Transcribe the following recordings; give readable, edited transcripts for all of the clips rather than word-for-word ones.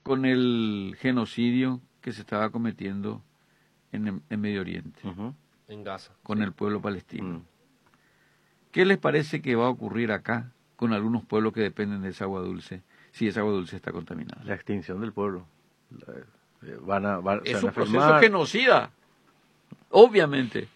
con el genocidio que se estaba cometiendo en Medio Oriente, En Gaza. con el pueblo palestino. ¿Qué les parece que va a ocurrir acá con algunos pueblos que dependen de esa agua dulce, si esa agua dulce está contaminada? La extinción del pueblo. Es Se van a un proceso enfermar. genocida, obviamente.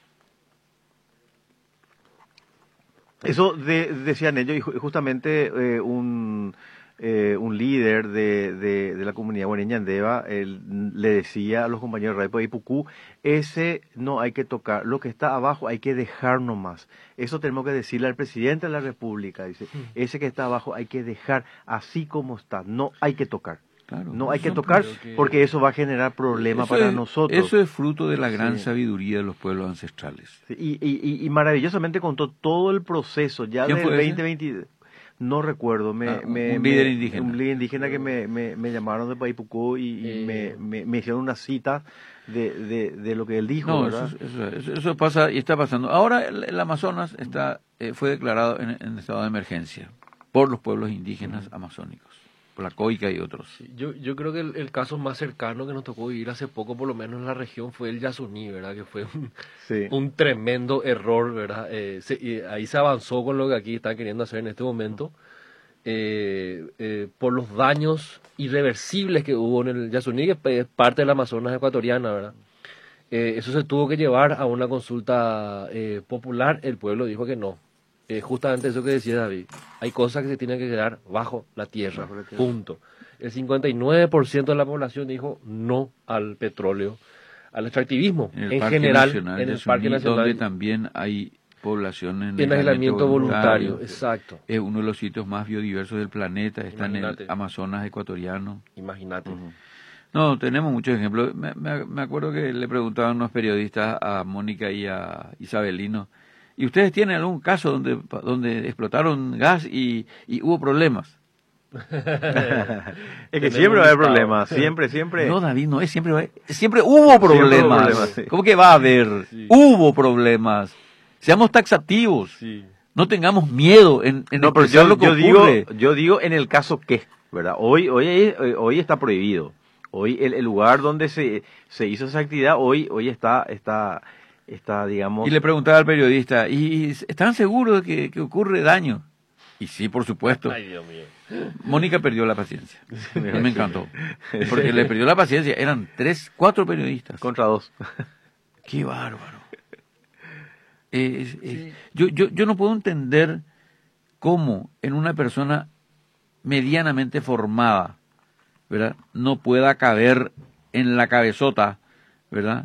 Eso decían ellos, y justamente un líder de la comunidad guareña Andeva le decía a los compañeros de Radio Ipucú, ese no hay que tocar, lo que está abajo hay que dejar nomás. Eso tenemos que decirle al presidente de la República, dice, ese que está abajo hay que dejar así como está, no hay que tocar. Claro, No hay que tocar porque eso va a generar problemas para nosotros. Eso es fruto de la gran sabiduría de los pueblos ancestrales. Sí, y maravillosamente contó todo el proceso ya del 2020. No recuerdo, un líder indígena. Un líder indígena que me llamaron de Paipucú y me hicieron una cita de lo que él dijo. No, ¿verdad? eso pasa y está pasando. Ahora el Amazonas fue declarado en estado de emergencia por los pueblos indígenas amazónicos, por la Coica y otros. Sí, yo creo que el caso más cercano que nos tocó vivir hace poco, por lo menos en la región, fue el Yasuní, ¿verdad? Que fue un tremendo error, ¿verdad? Ahí se avanzó con lo que aquí están queriendo hacer en este momento, por los daños irreversibles que hubo en el Yasuní, que es parte del Amazonas ecuatoriana, ¿verdad? Eso se tuvo que llevar a una consulta popular. El pueblo dijo que no. Justamente eso que decía David, hay cosas que se tienen que quedar bajo la tierra, punto. El 59% de la población dijo no al petróleo, al extractivismo en general, en el Parque Nacional, donde también hay población en aislamiento voluntario, exacto. Es uno de los sitios más biodiversos del planeta, está en el Amazonas ecuatoriano. Imagínate. No, tenemos muchos ejemplos. Me acuerdo que le preguntaban unos periodistas a Mónica y a Isabelino, ¿y ustedes tienen algún caso donde explotaron gas y hubo problemas? Es que siempre va a haber problemas, siempre. No, David, no es siempre hubo problemas. Sí. ¿Cómo que va a haber? Sí. Hubo problemas. Seamos taxativos. Sí. No tengamos miedo en expresar lo que ocurre. Yo digo en el caso que, ¿verdad? Hoy está prohibido. Hoy el lugar donde se hizo esa actividad hoy está, digamos... Y le preguntaba al periodista, ¿y están seguros de que ocurre daño? Y sí, por supuesto. Ay, Dios mío. Mónica perdió la paciencia. Me encantó. Porque le perdió la paciencia. Eran 4 periodistas. Contra 2. Qué bárbaro. Yo no puedo entender cómo en una persona medianamente formada, ¿verdad?, no pueda caber en la cabezota, ¿verdad?,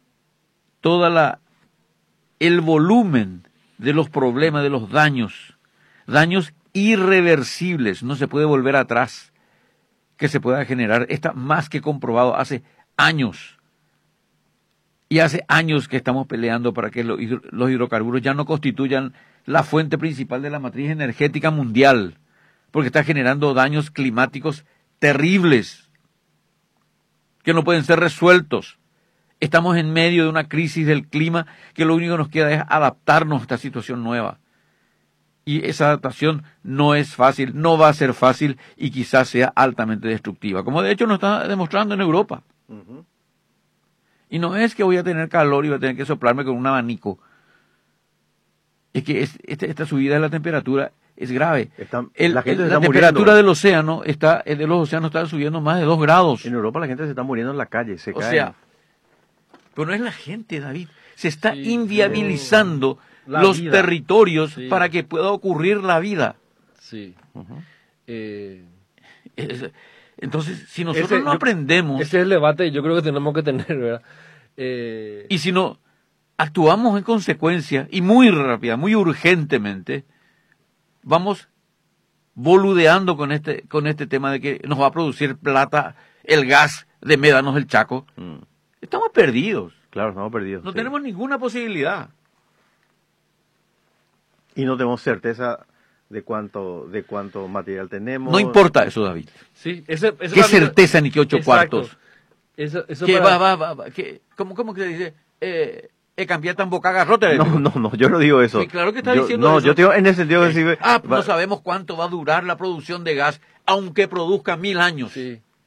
el volumen de los problemas, de los daños irreversibles, no se puede volver atrás, que se pueda generar. Está más que comprobado hace años. Y hace años que estamos peleando para que los hidrocarburos ya no constituyan la fuente principal de la matriz energética mundial, porque está generando daños climáticos terribles que no pueden ser resueltos. Estamos en medio de una crisis del clima que lo único que nos queda es adaptarnos a esta situación nueva. Y esa adaptación no es fácil, no va a ser fácil y quizás sea altamente destructiva, como de hecho nos está demostrando en Europa. Uh-huh. Y no es que voy a tener calor y voy a tener que soplarme con un abanico. Es que esta subida de la temperatura es grave. La temperatura del océano está subiendo más de 2 grados. En Europa la gente se está muriendo en la calle, O sea, pero no es la gente, David. Se está inviabilizando los territorios para que pueda ocurrir la vida. Sí. Uh-huh. Entonces, si nosotros no aprendemos... Ese es el debate yo creo que tenemos que tener, ¿verdad? Y si no actuamos en consecuencia, y muy rápida, muy urgentemente, vamos boludeando con este tema de que nos va a producir plata el gas de Médanos del Chaco. Estamos perdidos. Claro, estamos perdidos. No tenemos ninguna posibilidad. Y no tenemos certeza de cuánto material tenemos. No importa eso, David. Sí, ¿Qué certeza ni qué 8 cuartos? Eso ¿Qué va? ¿Cómo que se dice? Cambiar tan boca garrote. No, yo no digo eso. Sí, claro que está diciendo eso. No, yo digo en el sentido de decir... no sabemos cuánto va a durar la producción de gas, aunque produzca 1000 años. Sí.